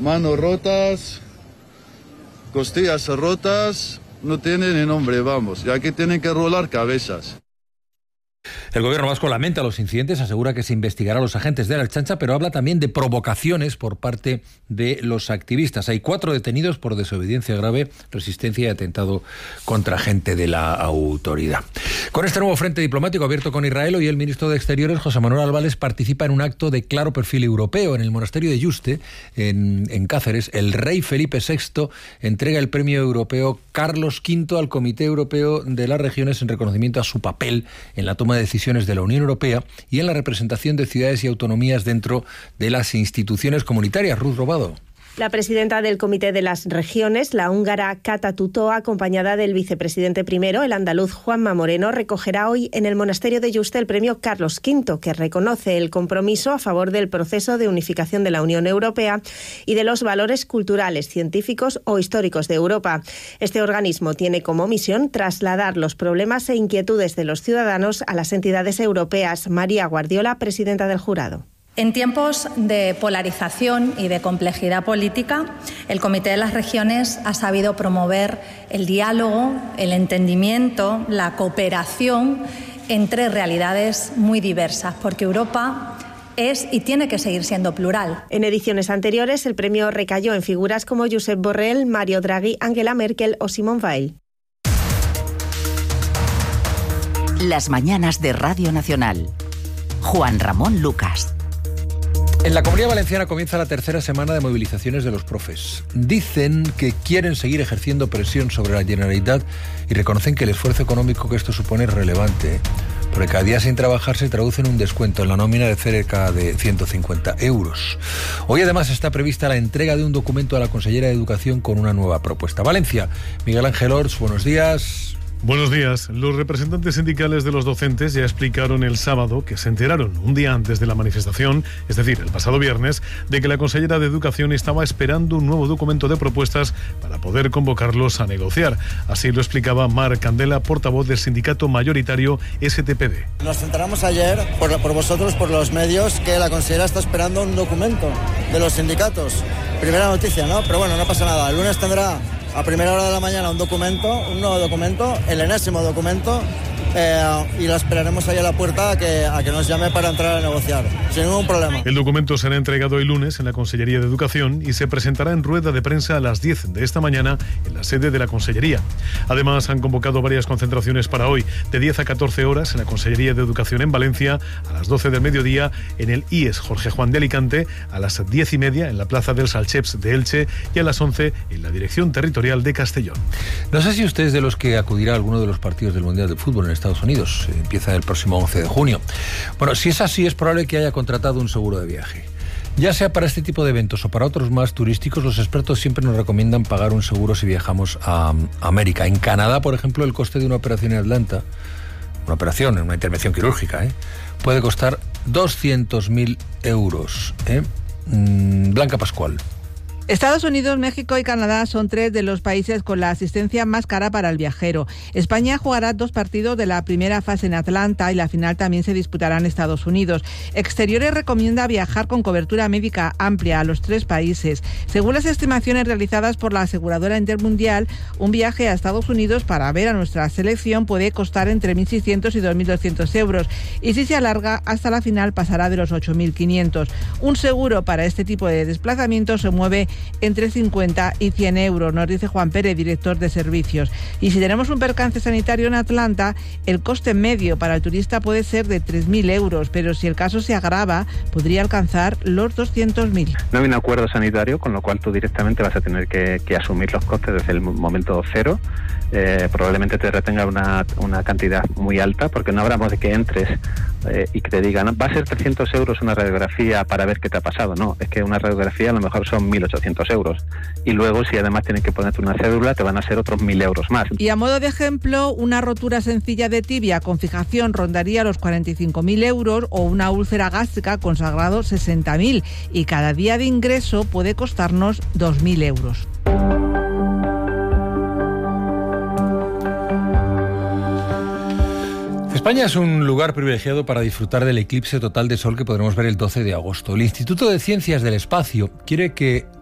manos rotas, costillas rotas, no tiene ni nombre, vamos. Y aquí tienen que rolar cabezas. El gobierno vasco lamenta los incidentes, asegura que se investigará a los agentes de la Ertzaintza, pero habla también de provocaciones por parte de los activistas. Hay 4 detenidos por desobediencia grave, resistencia y atentado contra agente de la autoridad. Con este nuevo frente diplomático abierto con Israel, hoy el ministro de Exteriores, José Manuel Álvarez, participa en un acto de claro perfil europeo. En el monasterio de Yuste, en Cáceres, el rey Felipe VI entrega el premio europeo Carlos V al Comité Europeo de las Regiones en reconocimiento a su papel en la toma de decisiones de la Unión Europea y en la representación de ciudades y autonomías dentro de las instituciones comunitarias. Ruth Robado. La presidenta del Comité de las Regiones, la húngara Kata Tutó, acompañada del vicepresidente primero, el andaluz Juanma Moreno, recogerá hoy en el monasterio de Yuste el premio Carlos V, que reconoce el compromiso a favor del proceso de unificación de la Unión Europea y de los valores culturales, científicos o históricos de Europa. Este organismo tiene como misión trasladar los problemas e inquietudes de los ciudadanos a las entidades europeas. María Guardiola, presidenta del jurado. En tiempos de polarización y de complejidad política, el Comité de las Regiones ha sabido promover el diálogo, el entendimiento, la cooperación entre realidades muy diversas, porque Europa es y tiene que seguir siendo plural. En ediciones anteriores, el premio recayó en figuras como Josep Borrell, Mario Draghi, Angela Merkel o Simone Veil. Las mañanas de Radio Nacional. Juan Ramón Lucas. En la Comunidad Valenciana comienza la tercera semana de movilizaciones de los profes. Dicen que quieren seguir ejerciendo presión sobre la Generalitat y reconocen que el esfuerzo económico que esto supone es relevante, porque cada día sin trabajar se traduce en un descuento en la nómina de cerca de 150 euros. Hoy además está prevista la entrega de un documento a la consellera de Educación con una nueva propuesta. Valencia, Miguel Ángel Ors, buenos días. Buenos días. Los representantes sindicales de los docentes ya explicaron el sábado que se enteraron un día antes de la manifestación, es decir, el pasado viernes, de que la consellera de Educación estaba esperando un nuevo documento de propuestas para poder convocarlos a negociar. Así lo explicaba Mar Candela, portavoz del sindicato mayoritario STPD. Nos enteramos ayer, por vosotros, por los medios, que la consellera está esperando un documento de los sindicatos. Primera noticia, ¿no? Pero bueno, no pasa nada. El lunes tendrá a primera hora de la mañana un nuevo documento, el enésimo documento, y la esperaremos ahí a la puerta a que nos llame para entrar a negociar, sin ningún problema. El documento será entregado el lunes en la Consellería de Educación y se presentará en rueda de prensa a las 10 de esta mañana en la sede de la Consellería. Además, han convocado varias concentraciones para hoy, de 10 a 14 horas en la Consellería de Educación en Valencia, a las 12 del mediodía en el IES Jorge Juan de Alicante, a las 10:30 en la Plaza del Salcheps de Elche y a las 11 en la Dirección Territorial de Castellón. No sé si usted es de los que acudirá a alguno de los partidos del Mundial de Fútbol en Estados Unidos. Empieza el próximo 11 de junio. Bueno, si es así, es probable que haya contratado un seguro de viaje. Ya sea para este tipo de eventos o para otros más turísticos, los expertos siempre nos recomiendan pagar un seguro si viajamos a América. En Canadá, por ejemplo, el coste de una operación en Atlanta, una intervención quirúrgica, puede costar 200.000 euros. Blanca Pascual. Estados Unidos, México y Canadá son 3 de los países con la asistencia más cara para el viajero. España jugará 2 partidos de la primera fase en Atlanta y la final también se disputará en Estados Unidos. Exteriores recomienda viajar con cobertura médica amplia a los 3 países. Según las estimaciones realizadas por la aseguradora Intermundial, un viaje a Estados Unidos para ver a nuestra selección puede costar entre 1.600 y 2.200 euros y si se alarga hasta la final pasará de los 8.500. Un seguro para este tipo de desplazamientos se mueve entre 50 y 100 euros, nos dice Juan Pérez, director de servicios. Y si tenemos un percance sanitario en Atlanta, el coste medio para el turista puede ser de 3.000 euros, pero si el caso se agrava, podría alcanzar los 200.000. No hay un acuerdo sanitario, con lo cual tú directamente vas a tener que asumir los costes desde el momento cero. Probablemente te retenga una cantidad muy alta, porque no hablamos de que entres y que te digan, va a ser 300 euros una radiografía para ver qué te ha pasado. No, es que una radiografía a lo mejor son 1.800 euros. Y luego, si además tienen que ponerte una cédula, te van a ser otros 1.000 euros más. Y a modo de ejemplo, una rotura sencilla de tibia con fijación rondaría los 45.000 euros o una úlcera gástrica con sangrado 60.000. Y cada día de ingreso puede costarnos 2.000 euros. España es un lugar privilegiado para disfrutar del eclipse total de sol que podremos ver el 12 de agosto. El Instituto de Ciencias del Espacio quiere que